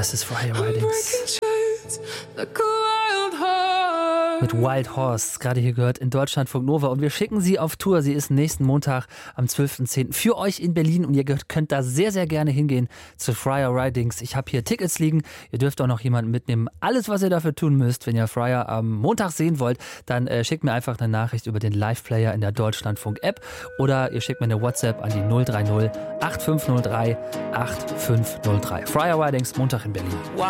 Das ist Friar Ridings. Mit Wild Horse, gerade hier gehört in Deutschlandfunk Nova. Und wir schicken sie auf Tour. Sie ist nächsten Montag am 12.10. für euch in Berlin. Und ihr könnt da sehr, sehr gerne hingehen zu Friar Ridings. Ich habe hier Tickets liegen. Ihr dürft auch noch jemanden mitnehmen. Alles, was ihr dafür tun müsst, wenn ihr Friar am Montag sehen wollt, dann schickt mir einfach eine Nachricht über den Live-Player in der Deutschlandfunk-App. Oder ihr schickt mir eine WhatsApp an die 030 8503 8503. Friar Ridings, Montag in Berlin.